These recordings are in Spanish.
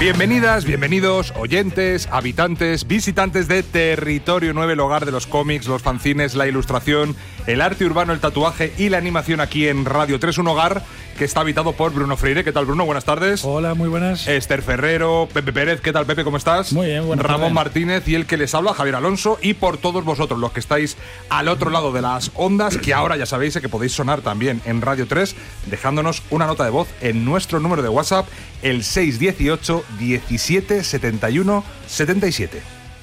Bienvenidas, bienvenidos, oyentes, habitantes, visitantes de Territorio 9, el hogar de los cómics, los fanzines, la ilustración, el arte urbano, el tatuaje y la animación aquí en Radio 3, un hogar que está habitado por Bruno Freire. ¿Qué tal, Bruno? Buenas tardes. Hola, muy buenas. Esther Ferrero, Pepe Pérez. ¿Qué tal, Pepe? ¿Cómo estás? Muy bien, buenas Ramón tardes. Martínez y el que les habla, Javier Alonso, y por todos vosotros, los que estáis al otro lado de las ondas, que ahora ya sabéis que podéis sonar también en Radio 3, dejándonos una nota de voz en nuestro número de WhatsApp, el 618 17 71 77.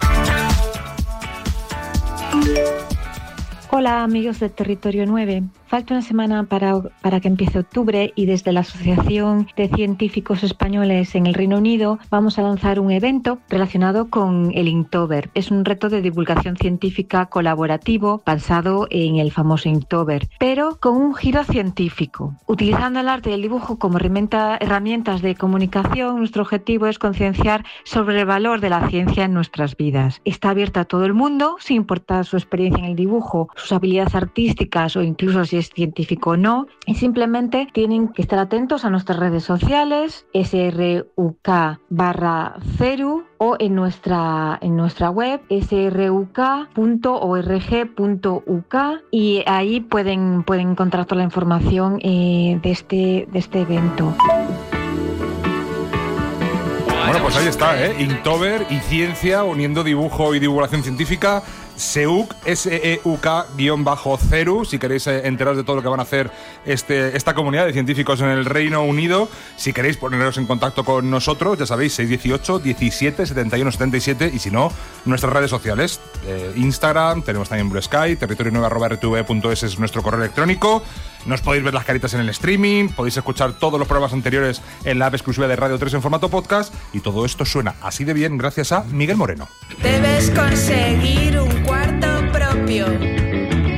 Hola amigos de Territorio 9, falta una semana para que empiece octubre y desde la Asociación de Científicos Españoles en el Reino Unido vamos a lanzar un evento relacionado con el Inktober. Es un reto de divulgación científica colaborativo basado en el famoso Inktober, pero con un giro científico. Utilizando el arte y el dibujo como herramientas de comunicación, nuestro objetivo es concienciar sobre el valor de la ciencia en nuestras vidas. Está abierta a todo el mundo, sin importar su experiencia en el dibujo, sus habilidades artísticas o incluso si es científico o no, y simplemente tienen que estar atentos a nuestras redes sociales, sruk/ceru, o en nuestra web sruk.org.uk, y ahí pueden encontrar toda la información de este evento. Bueno, pues ahí está, Inktober y ciencia, uniendo dibujo y divulgación científica. SEUK, SEUK-ceru, si queréis enteraros de todo lo que van a hacer esta comunidad de científicos en el Reino Unido. Si queréis poneros en contacto con nosotros, ya sabéis, 618 17 71 77, y si no, nuestras redes sociales, Instagram, tenemos también Blue Sky, territorio9@rtv.es es nuestro correo electrónico. Nos podéis ver las caritas en el streaming, podéis escuchar todos los programas anteriores en la app exclusiva de Radio 3 en formato podcast, y todo esto suena así de bien gracias a Miguel Moreno. Debes conseguir